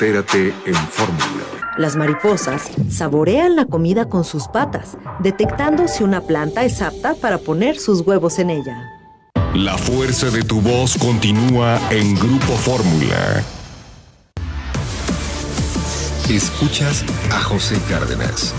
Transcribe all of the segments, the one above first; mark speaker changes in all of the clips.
Speaker 1: Entérate en Fórmula.
Speaker 2: Las mariposas saborean la comida con sus patas, detectando si una planta es apta para poner sus huevos en ella.
Speaker 1: La fuerza de tu voz continúa en Grupo Fórmula. Escuchas a José Cárdenas.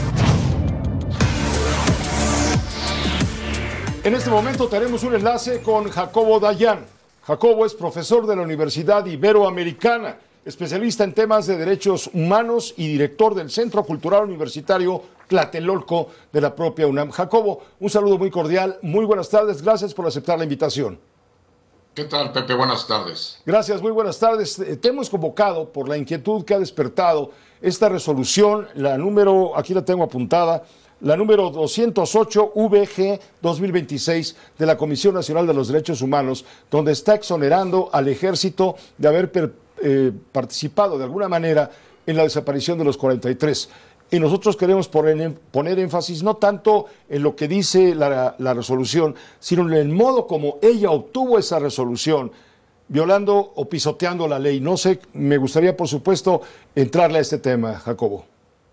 Speaker 3: En este momento tenemos un enlace con Jacobo Dayan. Jacobo es profesor de la Universidad Iberoamericana, especialista en temas de derechos humanos y director del Centro Cultural Universitario Tlatelolco de la propia UNAM. Jacobo, un saludo muy cordial, muy buenas tardes, gracias por aceptar la invitación.
Speaker 4: ¿Qué tal, Pepe? Buenas tardes.
Speaker 3: Gracias, muy buenas tardes. Te hemos convocado por la inquietud que ha despertado esta resolución, la número, aquí la tengo apuntada, la número 208 VG 2026 de la Comisión Nacional de los Derechos Humanos, donde está exonerando al ejército de haber participado de alguna manera en la desaparición de los 43. Y nosotros queremos poner énfasis no tanto en lo que dice la resolución, sino en el modo como ella obtuvo esa resolución, violando o pisoteando la ley. No sé, me gustaría, por supuesto, entrarle a este tema, Jacobo.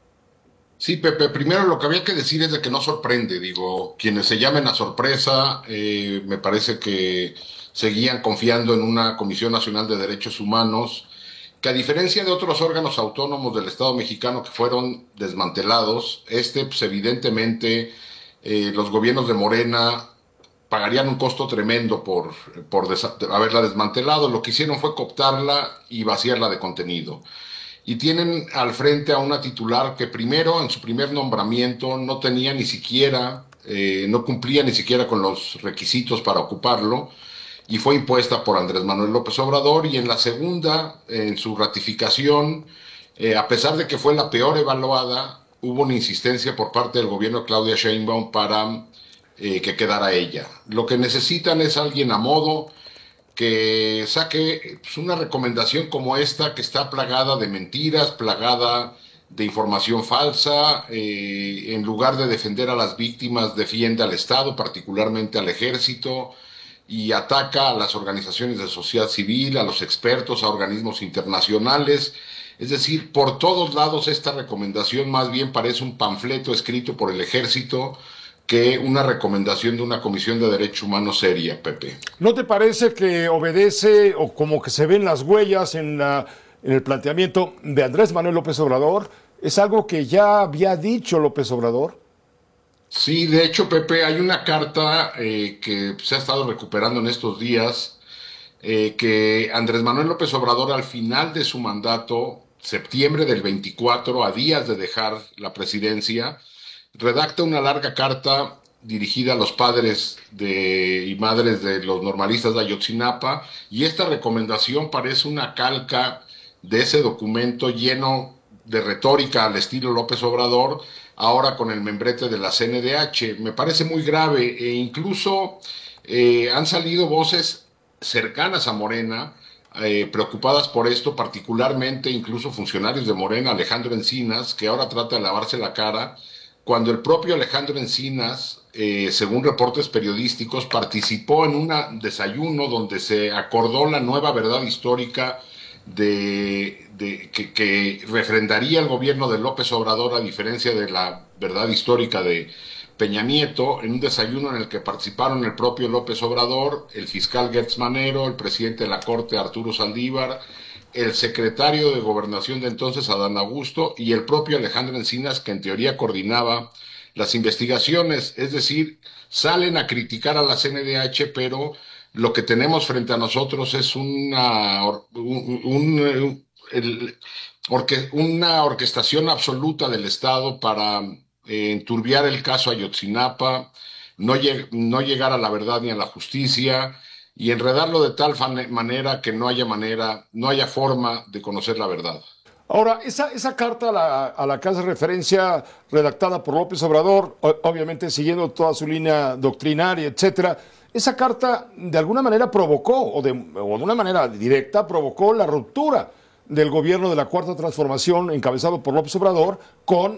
Speaker 4: Sí, Pepe, primero lo que había que decir es de que no sorprende, digo, quienes se llamen a sorpresa, me parece que seguían confiando en una Comisión Nacional de Derechos Humanos, que a diferencia de otros órganos autónomos del Estado mexicano que fueron desmantelados, pues evidentemente los gobiernos de Morena pagarían un costo tremendo por haberla desmantelado. Lo que hicieron fue cooptarla y vaciarla de contenido. Y tienen al frente a una titular que primero, en su primer nombramiento, no tenía ni siquiera, no cumplía ni siquiera con los requisitos para ocuparlo, y fue impuesta por Andrés Manuel López Obrador, y en la segunda, en su ratificación, a pesar de que fue la peor evaluada, hubo una insistencia por parte del gobierno de Claudia Sheinbaum para que quedara ella. Lo que necesitan es alguien a modo que saque pues, una recomendación como esta, que está plagada de mentiras, plagada de información falsa, en lugar de defender a las víctimas, defiende al Estado, particularmente al Ejército, y ataca a las organizaciones de sociedad civil, a los expertos, a organismos internacionales. Es decir, por todos lados esta recomendación más bien parece un panfleto escrito por el Ejército que una recomendación de una Comisión de Derechos Humanos seria, Pepe.
Speaker 3: ¿No te parece que obedece o como que se ven las huellas en el planteamiento de Andrés Manuel López Obrador? ¿Es algo que ya había dicho López Obrador?
Speaker 4: Sí, de hecho, Pepe, hay una carta que se ha estado recuperando en estos días, que Andrés Manuel López Obrador al final de su mandato, septiembre del 24, a días de dejar la presidencia, redacta una larga carta dirigida a los padres y madres de los normalistas de Ayotzinapa, y esta recomendación parece una calca de ese documento lleno de retórica al estilo López Obrador, ahora con el membrete de la CNDH. Me parece muy grave, e incluso han salido voces cercanas a Morena, preocupadas por esto, particularmente incluso funcionarios de Morena, Alejandro Encinas, que ahora trata de lavarse la cara, cuando el propio Alejandro Encinas, según reportes periodísticos, participó en un desayuno donde se acordó la nueva verdad histórica que refrendaría el gobierno de López Obrador, a diferencia de la verdad histórica de Peña Nieto, en un desayuno en el que participaron el propio López Obrador, el fiscal Gertz Manero, el presidente de la Corte Arturo Saldívar, el secretario de Gobernación de entonces, Adán Augusto, y el propio Alejandro Encinas, que en teoría coordinaba las investigaciones. Es decir, salen a criticar a la CNDH, pero lo que tenemos frente a nosotros es una orquestación absoluta del Estado para enturbiar el caso Ayotzinapa, no llegar a la verdad ni a la justicia, y enredarlo de tal manera que no haya forma de conocer la verdad.
Speaker 3: Ahora, esa carta a la que hace referencia, redactada por López Obrador, obviamente siguiendo toda su línea doctrinaria, etcétera, esa carta de alguna manera provocó, o de una manera directa, provocó la ruptura del gobierno de la Cuarta Transformación encabezado por López Obrador con